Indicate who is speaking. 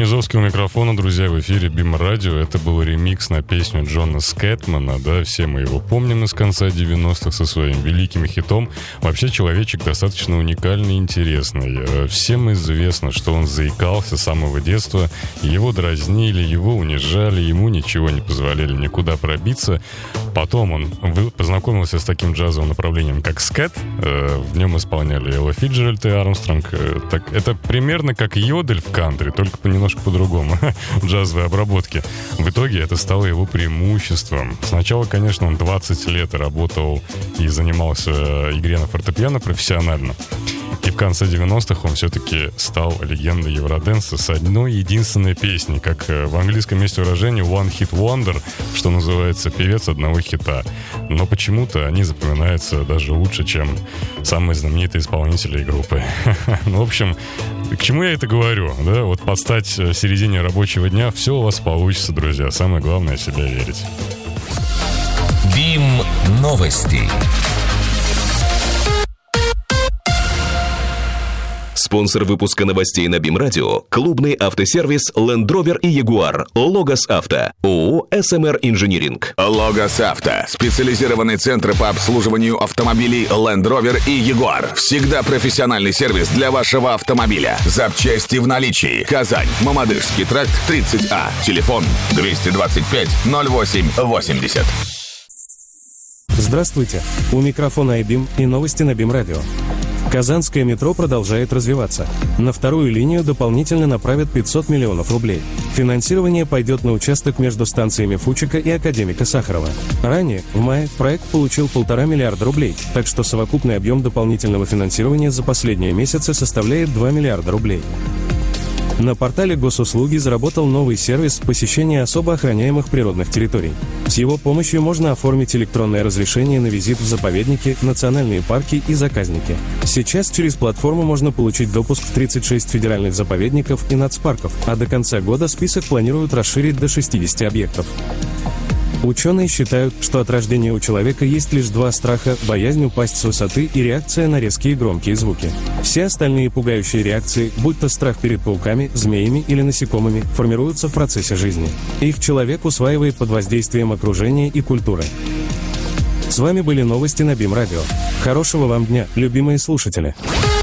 Speaker 1: Низовский у микрофона, друзья, в эфире Бим Радио. Это был ремикс на песню Джона Скэтмана, да, все мы его помним из конца 90-х со своим великим хитом. Вообще, человечек достаточно уникальный и интересный. Всем известно, что он заикался с самого детства, его дразнили, его унижали, ему ничего не позволяли никуда пробиться. Потом он познакомился с таким джазовым направлением, как скэт. В нем исполняли Элла Фицджеральд и Армстронг. Это примерно как йодель в кантри, только немножко по-другому, в джазовой обработке. В итоге это стало его преимуществом. Сначала, конечно, он 20 лет работал и занимался игре на фортепиано профессионально. И в конце 90-х он все-таки стал легендой евроденса с одной единственной песней, как в английском есть выражение «one hit wonder», что называется «певец одного хита». Но почему-то они запоминаются даже лучше, чем самые знаменитые исполнители и группы. Ну, в общем, к чему я это говорю? Да? Вот под стать середине рабочего дня все у вас получится, друзья. Самое главное — в себя верить.
Speaker 2: Бим новости. Спонсор выпуска новостей на Бим Радио – клубный автосервис Land Rover и Jaguar Logos Auto, ООО SMR Engineering.
Speaker 3: Logos Auto – специализированный центр по обслуживанию автомобилей Land Rover и Jaguar. Всегда профессиональный сервис для вашего автомобиля. Запчасти в наличии. Казань, Мамадышский тракт, 30А. Телефон 225 08 80.
Speaker 4: Здравствуйте. У микрофона iBim и новости на Бим Радио. Казанское метро продолжает развиваться. На вторую линию дополнительно направят 500 миллионов рублей. Финансирование пойдет на участок между станциями Фучика и Академика Сахарова. Ранее, в мае, проект получил 1,5 миллиарда рублей, так что совокупный объем дополнительного финансирования за последние месяцы составляет 2 миллиарда рублей. На портале Госуслуги заработал новый сервис посещения особо охраняемых природных территорий. С его помощью можно оформить электронное разрешение на визит в заповедники, национальные парки и заказники. Сейчас через платформу можно получить допуск в 36 федеральных заповедников и нацпарков, а до конца года список планируют расширить до 60 объектов. Ученые считают, что от рождения у человека есть лишь два страха – боязнь упасть с высоты и реакция на резкие громкие звуки. Все остальные пугающие реакции, будь то страх перед пауками, змеями или насекомыми, формируются в процессе жизни. Их человек усваивает под воздействием окружения и культуры. С вами были новости на Бим Радио. Хорошего вам дня, любимые слушатели!